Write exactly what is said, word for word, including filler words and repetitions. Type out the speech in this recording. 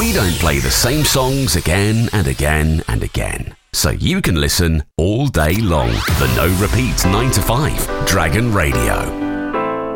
We don't play the same songs again and again and again, so you can listen all day long. The No Repeat nine to five Dragon Radio.